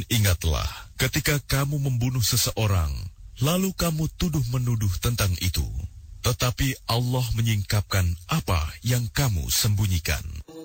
ingatlah ketika kamu membunuh seseorang, lalu kamu tuduh-menuduh tentang itu, tetapi Allah menyingkapkan apa yang kamu sembunyikan.